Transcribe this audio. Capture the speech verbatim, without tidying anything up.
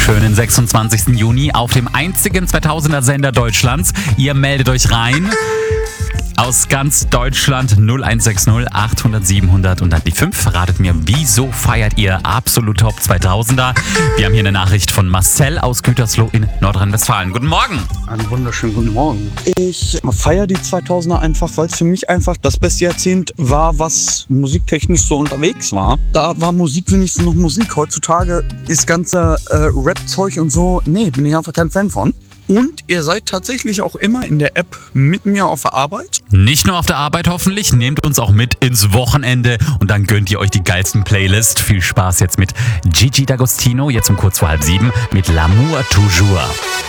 wunderschönen sechsundzwanzigsten Juni auf dem einzigen zweitausender Sender Deutschlands. Ihr meldet euch rein aus ganz Deutschland null eins sechs null achthundert siebenhundert und dann die fünf. Verratet mir, wieso feiert ihr Absolut Top zweitausender? Wir haben hier eine Nachricht von Marcel aus Gütersloh in Nordrhein-Westfalen. Guten Morgen. Einen wunderschönen guten Morgen. Ich feiere die zweitausender einfach, weil es für mich einfach das beste Jahrzehnt war, was musiktechnisch so unterwegs war. Da war Musik wenigstens noch Musik. Heutzutage ist ganze äh, Rap-Zeug und so, nee, bin ich einfach kein Fan von. Und ihr seid tatsächlich auch immer in der App mit mir auf der Arbeit. Nicht nur auf der Arbeit hoffentlich, nehmt uns auch mit ins Wochenende und dann gönnt ihr euch die geilsten Playlists. Viel Spaß jetzt mit Gigi D'Agostino, jetzt um kurz vor halb sieben mit L'amour toujours.